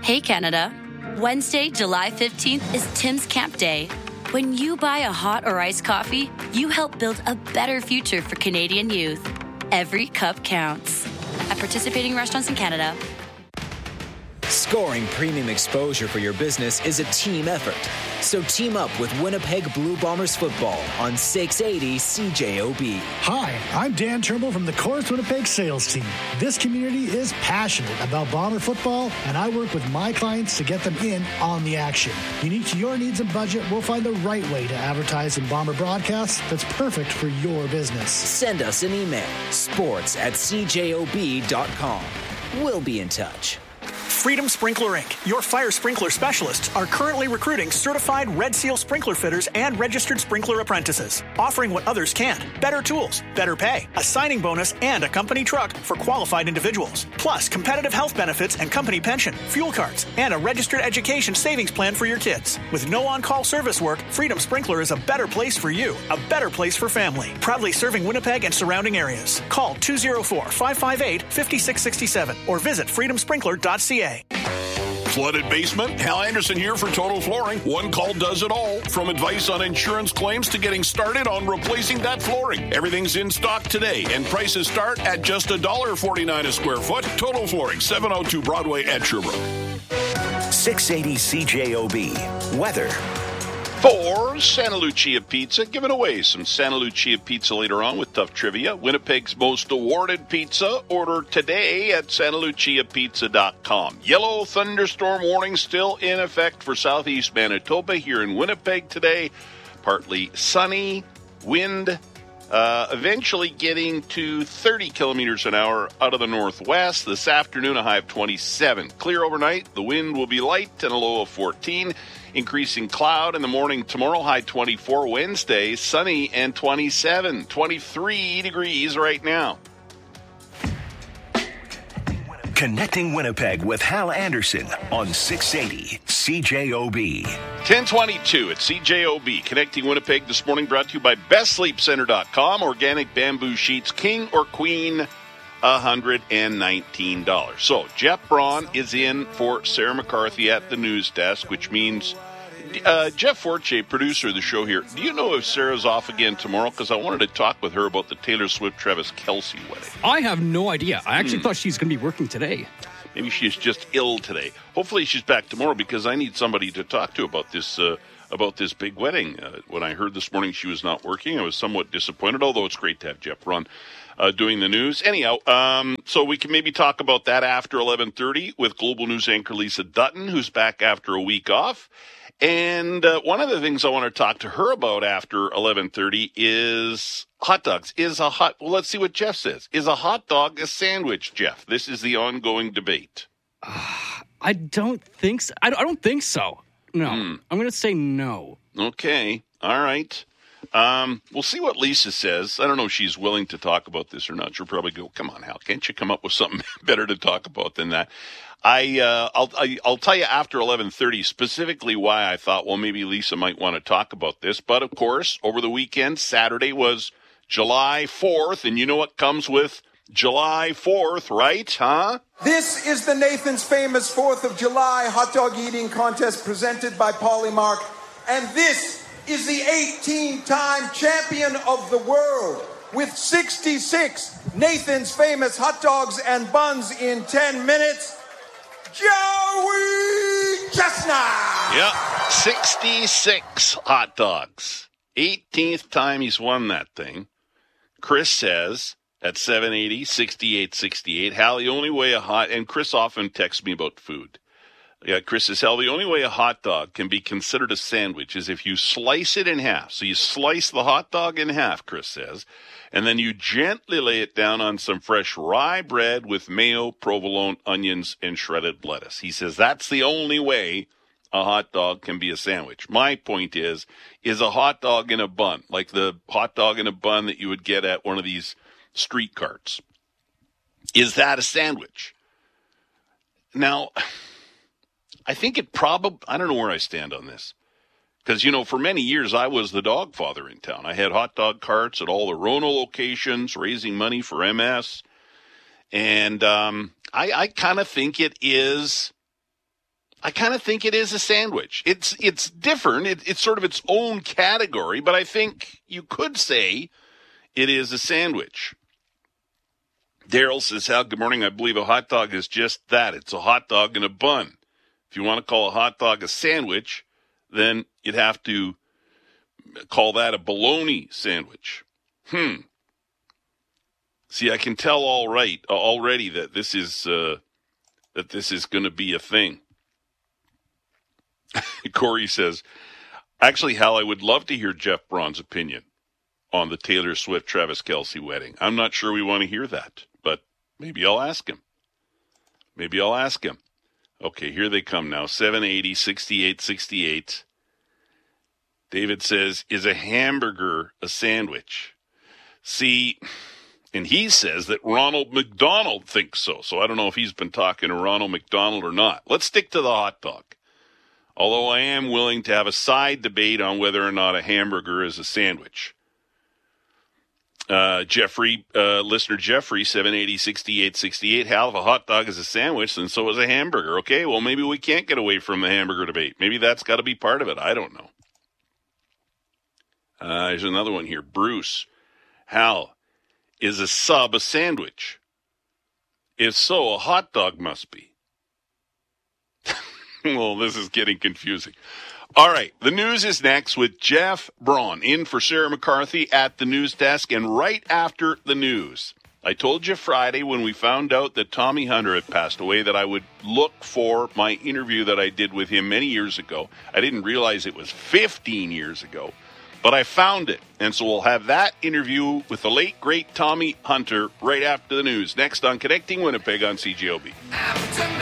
Hey Canada, Wednesday, July 15th is Tim's Camp Day. When you buy a hot or iced coffee, you help build a better future for Canadian youth. Every cup counts. At participating restaurants in Canada. Scoring premium exposure for your business is a team effort. So team up with Winnipeg Blue Bombers football on 680 CJOB. Hi, I'm Dan Turnbull from the Chorus Winnipeg sales team. This community is passionate about Bomber football, and I work with my clients to get them in on the action. Unique to your needs and budget, we'll find the right way to advertise in Bomber broadcasts that's perfect for your business. Send us an email, sports@cjob.com. We'll be in touch. Freedom Sprinkler Inc., your fire sprinkler specialists, are currently recruiting certified Red Seal sprinkler fitters and registered sprinkler apprentices, offering what others can't: better tools, better pay, a signing bonus, and a company truck for qualified individuals. Plus, competitive health benefits and company pension, fuel cards, and a registered education savings plan for your kids. With no on-call service work, Freedom Sprinkler is a better place for you, a better place for family. Proudly serving Winnipeg and surrounding areas. Call 204-558-5667 or visit freedomsprinkler.ca. Flooded basement? Hal Anderson here for Total Flooring. One call does it all. From advice on insurance claims to getting started on replacing that flooring. Everything's in stock today, and prices start at just $1.49 a square foot. Total Flooring, 702 Broadway at Sherbrooke. 680 CJOB. Weather. For Santa Lucia Pizza, giving away some Santa Lucia Pizza later on with tough trivia. Winnipeg's most awarded pizza. Order today at santaluciapizza.com. Yellow thunderstorm warning still in effect for southeast Manitoba here in Winnipeg today. Partly sunny, wind eventually getting to 30 kilometers an hour out of the northwest. This afternoon, a high of 27. Clear overnight. The wind will be light and a low of 14. Increasing cloud in the morning tomorrow, high 24. Wednesday, sunny and 27. 23 degrees right now. Connecting Winnipeg with Hal Anderson on 680 CJOB. 1022 at CJOB. Connecting Winnipeg this morning, brought to you by BestSleepCenter.com. Organic bamboo sheets, king or queen, $119. So, Jeff Braun is in for Sarah McCarthy at the news desk, which means Jeff Fortier, producer of the show here, do you know if Sarah's off again tomorrow? Because I wanted to talk with her about the Taylor Swift-Travis Kelce wedding. I have no idea. I actually thought she's going to be working today. Maybe she's just ill today. Hopefully she's back tomorrow, because I need somebody to talk to about this big wedding. When I heard this morning she was not working, I was somewhat disappointed, although it's great to have Jeff Braun doing the news. Anyhow, so we can maybe talk about that after 11:30 with Global News anchor Lisa Dutton, who's back after a week off. And one of the things I want to talk to her about after 11:30 is hot dogs. Well, let's see what Jeff says. Is a hot dog a sandwich, Jeff? This is the ongoing debate. I don't think so. I don't think so. No. I'm going to say no. Okay. All right. We'll see what Lisa says. I don't know if she's willing to talk about this or not. She'll probably go, come on, Hal, can't you come up with something better to talk about than that? I'll tell you after 11:30 specifically why I thought, well, maybe Lisa might want to talk about this. But, of course, over the weekend, Saturday was July 4th, and you know what comes with July 4th, right? Huh? This is the Nathan's Famous 4th of July hot dog eating contest presented by Polymark. And this is the 18-time champion of the world with 66 Nathan's Famous hot dogs and buns in 10 minutes. Joey Chestnut! Yep, 66 hot dogs. 18th time he's won that thing. Chris says at 780-6868, Hal, the only way and Chris often texts me about food. Yeah, Chris says, Hal, the only way a hot dog can be considered a sandwich is if you slice it in half. So you slice the hot dog in half, Chris says, and then you gently lay it down on some fresh rye bread with mayo, provolone, onions, and shredded lettuce. He says that's the only way a hot dog can be a sandwich. My point is a hot dog in a bun, like the hot dog in a bun that you would get at one of these street carts, is that a sandwich? Now, I think I don't know where I stand on this. Because, for many years I was the dog father in town. I had hot dog carts at all the Rona locations, raising money for MS. And I kind of think it is I kind of think it is a sandwich. It's different. It's sort of its own category, but I think you could say it is a sandwich. Daryl says, Hal, good morning. I believe a hot dog is just that. It's a hot dog in a bun. If you want to call a hot dog a sandwich, then you'd have to call that a bologna sandwich. See, I can tell already that this is going to be a thing. Corey says, actually, Hal, I would love to hear Jeff Braun's opinion on the Taylor Swift-Travis Kelce wedding. I'm not sure we want to hear that, but maybe I'll ask him. Okay, here they come now. 780, 68, 68. David says, is a hamburger a sandwich? See, and he says that Ronald McDonald thinks so. So I don't know if he's been talking to Ronald McDonald or not. Let's stick to the hot dog. Although I am willing to have a side debate on whether or not a hamburger is a sandwich. Jeffrey, listener Jeffrey, 780, 68, 68. Hal, if a hot dog is a sandwich, then so is a hamburger. Okay, well, maybe we can't get away from the hamburger debate. Maybe that's got to be part of it. I don't know. There's another one here. Bruce, Hal, is a sub a sandwich? If so, a hot dog must be. Well, this is getting confusing. All right, the news is next with Jeff Braun in for Sarah McCarthy at the news desk. And right after the news, I told you Friday when we found out that Tommy Hunter had passed away that I would look for my interview that I did with him many years ago. I didn't realize it was 15 years ago, but I found it. And so we'll have that interview with the late, great Tommy Hunter right after the news. Next on Connecting Winnipeg on CJOB.